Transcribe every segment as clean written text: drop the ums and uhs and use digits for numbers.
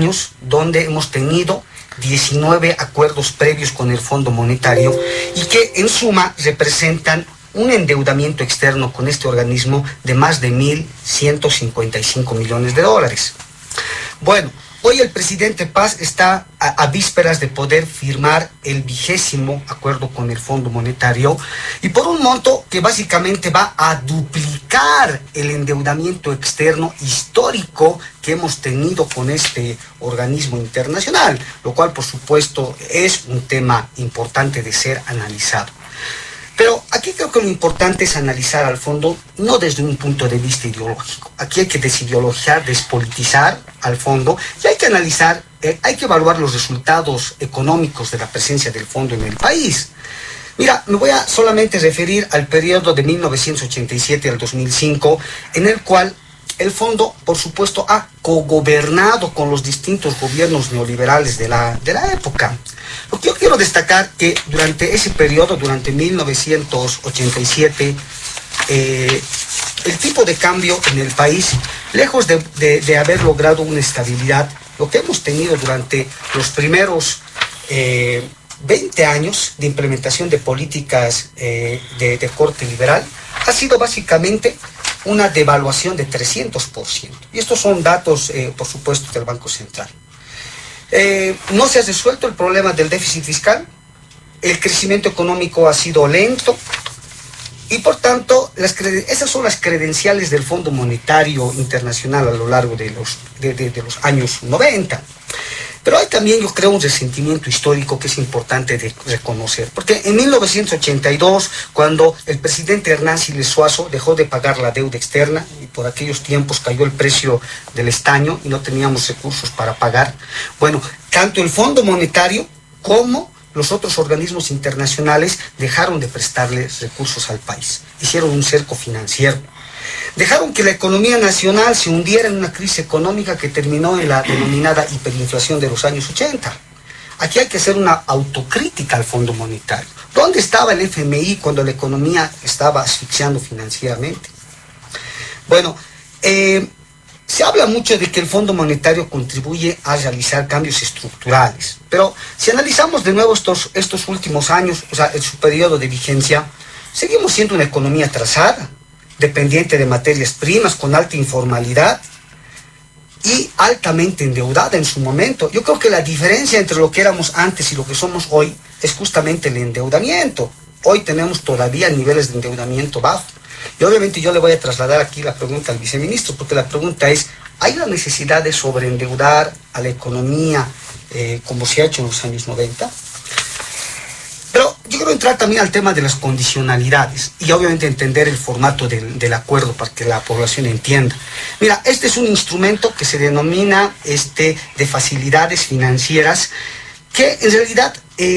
años donde hemos tenido 19 acuerdos previos con el Fondo Monetario y que en suma representan un endeudamiento externo con este organismo de más de 1.155 millones de dólares. Bueno, hoy el presidente Paz está a vísperas de poder firmar el 20º acuerdo con el Fondo Monetario y por un monto que básicamente va a duplicar el endeudamiento externo histórico que hemos tenido con este organismo internacional, lo cual por supuesto es un tema importante de ser analizado. Pero aquí creo que lo importante es analizar al fondo no desde un punto de vista ideológico. Aquí hay que desideologizar, despolitizar al fondo y hay que analizar, hay que evaluar los resultados económicos de la presencia del fondo en el país. Mira, me voy a solamente referir al periodo de 1987 al 2005, en el cual el fondo, por supuesto, ha cogobernado con los distintos gobiernos neoliberales de la época. Lo que yo quiero destacar que durante ese periodo, durante 1987, el tipo de cambio en el país, lejos de haber logrado una estabilidad, lo que hemos tenido durante los primeros 20 años de implementación de políticas de corte liberal, ha sido básicamente una devaluación de 300%. Y estos son datos, por supuesto, del Banco Central. No se ha resuelto el problema del déficit fiscal, el crecimiento económico ha sido lento y por tanto esas son las credenciales del Fondo Monetario Internacional a lo largo de los años 90. Pero hay también, yo creo, un resentimiento histórico que es importante de reconocer. Porque en 1982, cuando el presidente Hernán Siles Suazo dejó de pagar la deuda externa, y por aquellos tiempos cayó el precio del estaño y no teníamos recursos para pagar, bueno, tanto el Fondo Monetario como los otros organismos internacionales dejaron de prestarles recursos al país. Hicieron un cerco financiero. Dejaron que la economía nacional se hundiera en una crisis económica que terminó en la denominada hiperinflación de los años 80. Aquí hay que hacer una autocrítica al Fondo Monetario. ¿Dónde estaba el FMI cuando la economía estaba asfixiando financieramente? Bueno, se habla mucho de que el Fondo Monetario contribuye a realizar cambios estructurales, pero si analizamos de nuevo estos últimos años, o sea, su periodo de vigencia, seguimos siendo una economía atrasada, dependiente de materias primas, con alta informalidad y altamente endeudada en su momento. Yo creo que la diferencia entre lo que éramos antes y lo que somos hoy es justamente el endeudamiento. Hoy tenemos todavía niveles de endeudamiento bajos. Y obviamente yo le voy a trasladar aquí la pregunta al viceministro, porque la pregunta es, ¿hay la necesidad de sobreendeudar a la economía como se ha hecho en los años 90? Pero yo quiero entrar también al tema de las condicionalidades y obviamente entender el formato del acuerdo para que la población entienda. Mira, este es un instrumento que se denomina de facilidades financieras que en realidad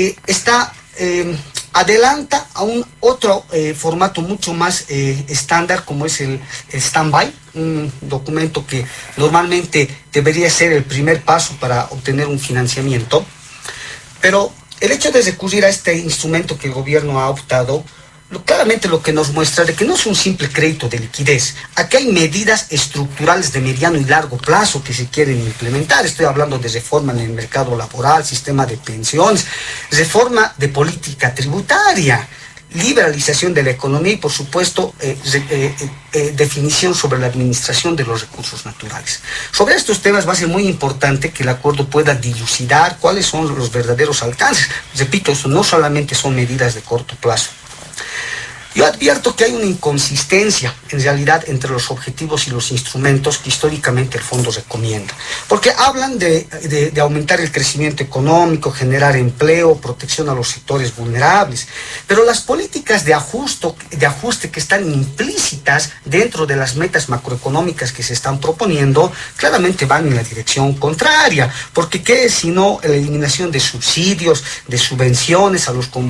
adelanta a un otro formato mucho más estándar como es el stand-by, un documento que normalmente debería ser el primer paso para obtener un financiamiento, pero el hecho de recurrir a este instrumento que el gobierno ha optado, claramente lo que nos muestra de que no es un simple crédito de liquidez. Aquí hay medidas estructurales de mediano y largo plazo que se quieren implementar. Estoy hablando de reforma en el mercado laboral, sistema de pensiones, reforma de política tributaria, liberalización de la economía y, por supuesto, definición sobre la administración de los recursos naturales. Sobre estos temas va a ser muy importante que el acuerdo pueda dilucidar cuáles son los verdaderos alcances. Repito, eso no solamente son medidas de corto plazo. Yo advierto que hay una inconsistencia, en realidad, entre los objetivos y los instrumentos que históricamente el fondo recomienda. Porque hablan de aumentar el crecimiento económico, generar empleo, protección a los sectores vulnerables. Pero las políticas de ajuste que están implícitas dentro de las metas macroeconómicas que se están proponiendo, claramente van en la dirección contraria. Porque ¿qué es sino la eliminación de subsidios, de subvenciones a los